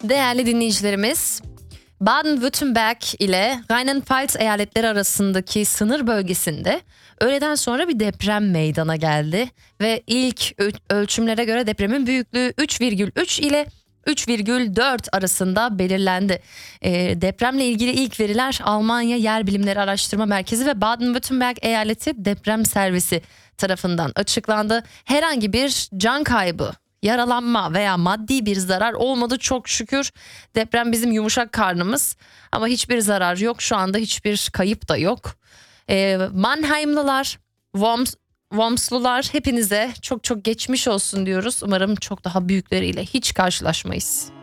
Değerli dinleyicilerimiz, Baden-Württemberg ile Rheinland-Pfalz eyaletleri arasındaki sınır bölgesinde öğleden sonra bir deprem meydana geldi ve ilk ölçümlere göre depremin büyüklüğü 3,3 ile 3,4 arasında belirlendi. Depremle ilgili ilk veriler Almanya Yer Bilimleri Araştırma Merkezi ve Baden-Württemberg Eyaleti Deprem Servisi tarafından açıklandı. Herhangi bir can kaybı, yaralanma veya maddi bir zarar olmadı çok şükür. Deprem bizim yumuşak karnımız ama hiçbir zarar yok. Şu anda hiçbir kayıp da yok. Mannheimlılar, Wormslular hepinize çok çok geçmiş olsun diyoruz. Umarım çok daha büyükleriyle hiç karşılaşmayız.